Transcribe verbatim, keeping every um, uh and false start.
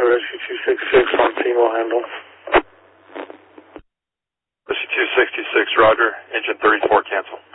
Delta Rescue two sixty-six on team will handle. Rescue two sixty-six, roger. Engine thirty-four, cancel.